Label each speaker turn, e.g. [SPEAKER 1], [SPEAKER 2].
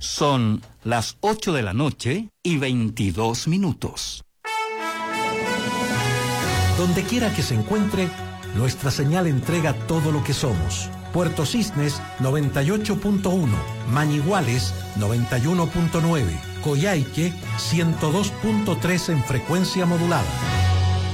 [SPEAKER 1] Son las 8 de la noche y 22 minutos.
[SPEAKER 2] Donde quiera que se encuentre, nuestra señal entrega todo lo que somos. Puerto Cisnes 98.1, Mañiguales 91.9, Coyhaique 102.3 en frecuencia modulada.